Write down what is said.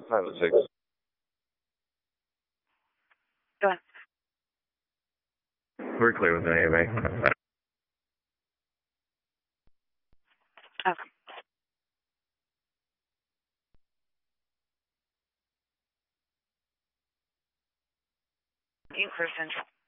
Time is 6. Go ahead. We're clear with an AMA. Okay. You, Kristen.